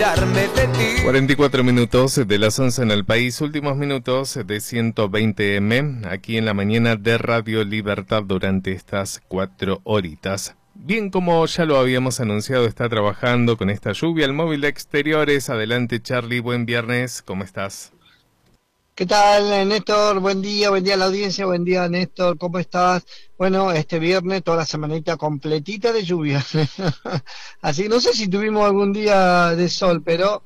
44 minutos de las 11 en el país, últimos minutos de 120M, aquí en la mañana de Radio Libertad durante estas 4 horitas. Bien, como ya lo habíamos anunciado, está trabajando con esta lluvia el móvil de exteriores. Adelante, Charlie, buen viernes, ¿cómo estás? ¿Qué tal, Néstor? Buen día a la audiencia, buen día, Néstor, ¿cómo estás? Bueno, este viernes toda la semanita completita de lluvia. Así que no sé si tuvimos algún día de sol, pero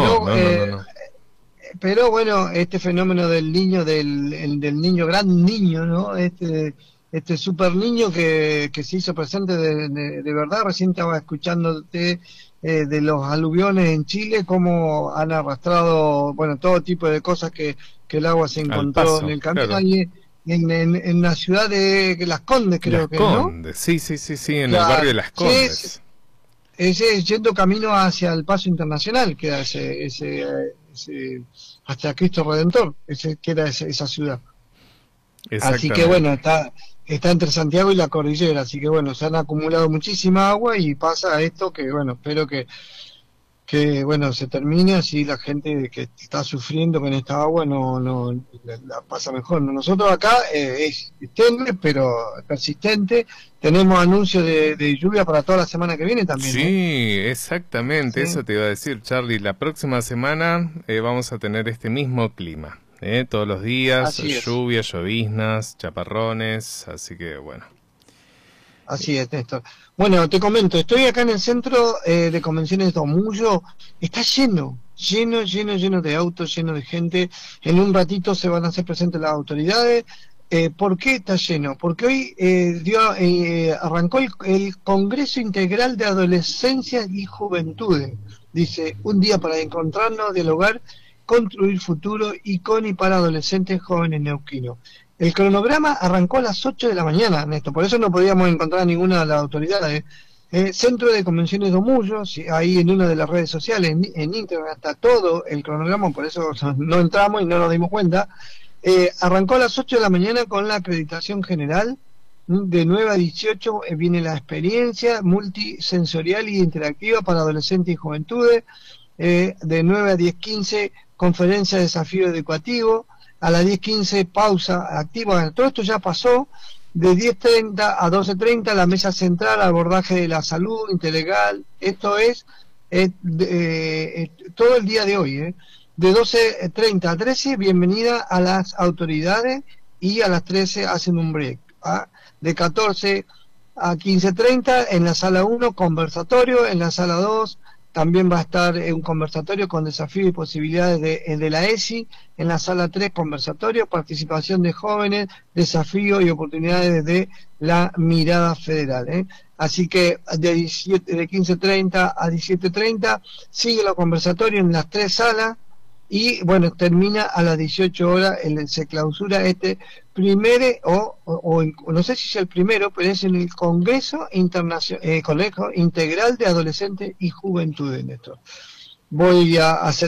bueno, este fenómeno del niño, del niño, gran niño, ¿no? Este super niño que se hizo presente de verdad. Recién estaba escuchándote de los aluviones en Chile, cómo han arrastrado, bueno, todo tipo de cosas que el agua se encontró en el camino, claro. Ahí en la ciudad de Las Condes, creo Las que, Condes, ¿no? Sí, en el barrio de Las Condes. Ese yendo camino hacia el Paso Internacional, queda ese hasta Cristo Redentor, queda esa ciudad. Así que bueno, está entre Santiago y la cordillera, así que bueno, se han acumulado muchísima agua y pasa esto que bueno, espero que bueno, se termine, así la gente que está sufriendo con esta agua no la pasa mejor. Nosotros acá es tenue, pero persistente. Tenemos anuncios de lluvia para toda la semana que viene también. Sí, exactamente, sí. Eso te iba a decir, Charlie. La próxima semana vamos a tener este mismo clima. Todos los días, lluvia, lloviznas, chaparrones, así que bueno. Así es, Néstor. Bueno, te comento, estoy acá en el centro de convenciones de Domullo. Está lleno de autos, lleno de gente. En un ratito se van a hacer presentes las autoridades. ¿Por qué está lleno? Porque hoy arrancó el Congreso Integral de Adolescencia y Juventudes. Dice, un día para encontrarnos, dialogar, construir futuro y con y para adolescentes jóvenes neuquinos. El cronograma arrancó a las 8 de la mañana, Néstor, por eso no podíamos encontrar a ninguna de las autoridades. Centro de Convenciones Domullo, ahí en una de las redes sociales, en Instagram está todo el cronograma, por eso no entramos y no nos dimos cuenta. Arrancó a las 8 de la mañana con la acreditación general. De 9 a 18 viene la experiencia multisensorial y interactiva para adolescentes y juventudes. De 9 a 10:15, conferencia de desafío educativo. A las 10:15, pausa activa. Todo esto ya pasó. De 10:30 a 12:30, la mesa central, abordaje de la salud integral. Esto es todo el día de hoy. De 12:30 a 13, bienvenida a las autoridades, y a las 13 hacen un break. De 14 a 15:30, en la sala 1, conversatorio. En la sala 2, también va a estar un conversatorio con desafíos y posibilidades de la ESI. En la sala 3, conversatorio, participación de jóvenes, desafíos y oportunidades de la mirada federal. Así que de 15:30 a 17:30 sigue los conversatorios en las 3 salas. Y bueno, termina a las 18 horas, se clausura este primer, o no sé si es el primero, pero es en el Congreso Colegio Integral de Adolescentes y Juventudes, Néstor. Voy a hacer